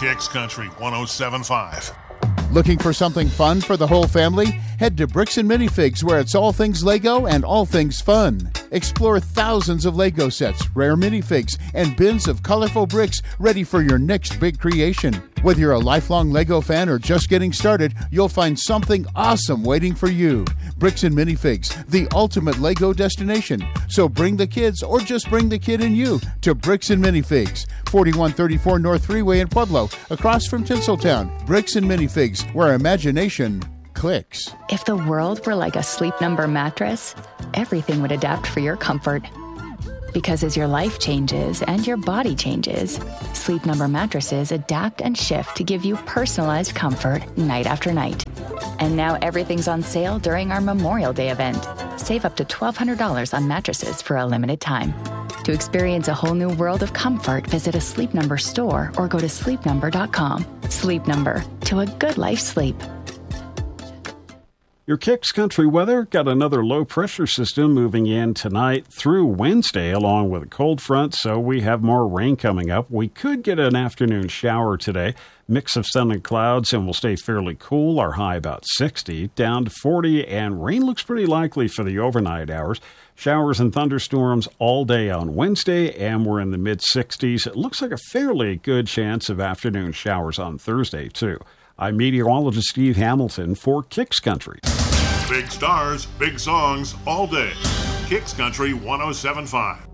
Kicks Country 107.5. Looking for something fun for the whole family? Head to Bricks and Minifigs, where it's all things Lego and all things fun. Explore thousands of Lego sets, rare minifigs, and bins of colorful bricks ready for your next big creation. Whether you're a lifelong Lego fan or just getting started, you'll find something awesome waiting for you. Bricks and Minifigs, the ultimate Lego destination. So bring the kids or just bring the kid in you to Bricks and Minifigs, 4134 North Freeway in Pueblo, across from Tinseltown. Bricks and Minifigs, where imagination clicks. If the world were like a Sleep Number mattress, everything would adapt for your comfort. Because as your life changes and your body changes, Sleep Number mattresses adapt and shift to give you personalized comfort night after night. And now everything's on sale during our Memorial Day event. Save up to $1,200 on mattresses for a limited time. To experience a whole new world of comfort, visit a Sleep Number store or go to sleepnumber.com. Sleep Number, to a good life sleep. Your Kicks Country weather got another low-pressure system moving in tonight through Wednesday along with a cold front, so we have more rain coming up. We could get an afternoon shower today. Mix of sun and clouds, and we'll stay fairly cool. Our high about 60, down to 40, and rain looks pretty likely for the overnight hours. Showers and thunderstorms all day on Wednesday, and we're in the mid-60s. It looks like a fairly good chance of afternoon showers on Thursday, too. I'm meteorologist Steve Hamilton for Kicks Country. Big stars, big songs, all day. Kicks Country 107.5.